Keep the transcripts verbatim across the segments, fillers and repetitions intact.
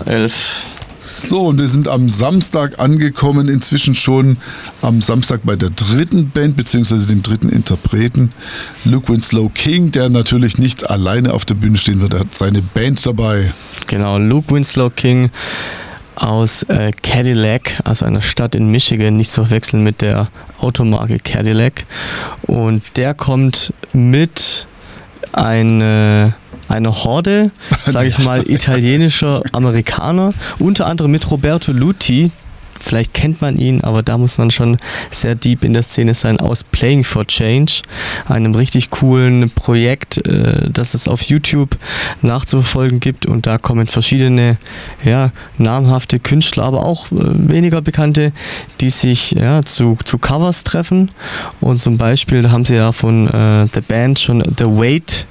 elf. So, und wir sind am Samstag angekommen, inzwischen schon am Samstag bei der dritten Band, beziehungsweise dem dritten Interpreten, Luke Winslow King, der natürlich nicht alleine auf der Bühne stehen wird, er hat seine Band dabei. Genau, Luke Winslow King aus äh, Cadillac, also einer Stadt in Michigan, nicht zu verwechseln mit der Automarke Cadillac. Und der kommt mit eine... eine Horde, sage ich mal, italienischer Amerikaner, unter anderem mit Roberto Luthi, vielleicht kennt man ihn, aber da muss man schon sehr deep in der Szene sein, aus Playing for Change, einem richtig coolen Projekt, äh, das es auf YouTube nachzuverfolgen gibt, und da kommen verschiedene ja, namhafte Künstler, aber auch äh, weniger bekannte, die sich ja, zu, zu Covers treffen, und zum Beispiel da haben sie ja von äh, The Band schon The Wait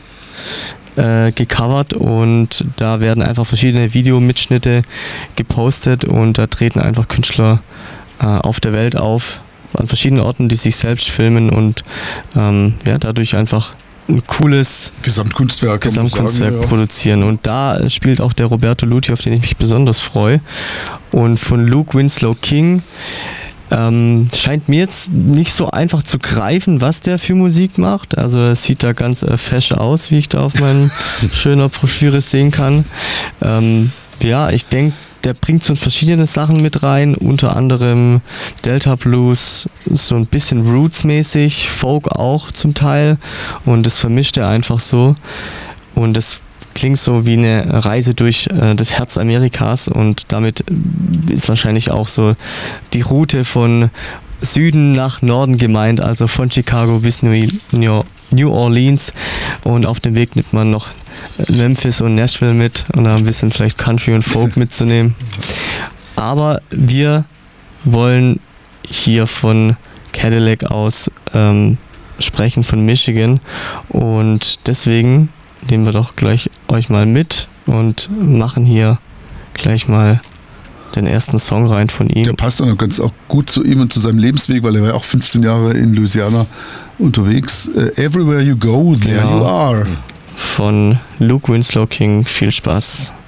Äh, gecovert, und da werden einfach verschiedene Videomitschnitte gepostet, und da treten einfach Künstler äh, auf der Welt auf, an verschiedenen Orten, die sich selbst filmen und ähm, ja, dadurch einfach ein cooles Gesamtkunstwerk, Gesamtkunstwerk sagen, ja. produzieren. Und da spielt auch der Roberto Luthi, auf den ich mich besonders freue. Und von Luke Winslow King Ähm, scheint mir jetzt nicht so einfach zu greifen, was der für Musik macht. Also es sieht da ganz äh, fesch aus, wie ich da auf meiner schöner Broschüre sehen kann. Ähm, ja, ich denke, der bringt so verschiedene Sachen mit rein, unter anderem Delta Blues, so ein bisschen Roots-mäßig, Folk auch zum Teil, und das vermischt er einfach so, und das klingt so wie eine Reise durch äh, das Herz Amerikas, und damit ist wahrscheinlich auch so die Route von Süden nach Norden gemeint, also von Chicago bis New, New Orleans, und auf dem Weg nimmt man noch Memphis und Nashville mit, und da ein bisschen vielleicht Country und Folk mitzunehmen. Aber wir wollen hier von Cadillac aus ähm, sprechen, von Michigan, und deswegen nehmen wir doch gleich euch mal mit und machen hier gleich mal den ersten Song rein von ihm. Der passt dann auch ganz auch gut zu ihm und zu seinem Lebensweg, weil er war ja auch fünfzehn Jahre in Louisiana unterwegs. Uh, Everywhere You Go, There Genau. You Are. Von Luke Winslow King. Viel Spaß.